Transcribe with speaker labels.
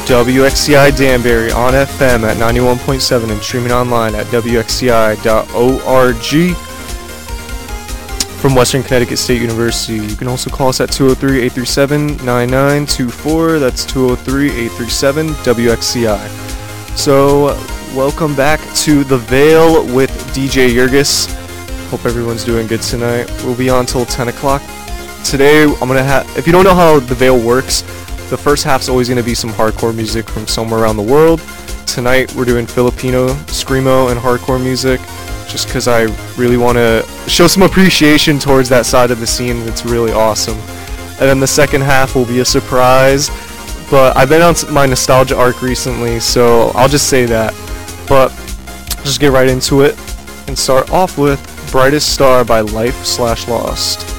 Speaker 1: WXCI Danbury on FM at 91.7 and streaming online at WXCI.org. From Western Connecticut State University. You can also call us at 203-837-9924. That's 203-837-WXCI. So, welcome back to The Veil with DJ Yurgis. Hope everyone's doing good tonight. We'll be on till 10 o'clock. Today, I'm going to have, if you don't know how The Veil works, the first half's always going to be some hardcore music from somewhere around the world. Tonight, we're doing Filipino, screamo, and hardcore music. Just because I really want to show some appreciation towards that side of the scene. It's really awesome. And then the second half will be a surprise. But I've been on my nostalgia arc recently, so I'll just say that. But just get right into it and start off with Brightest Star by Life/Lost.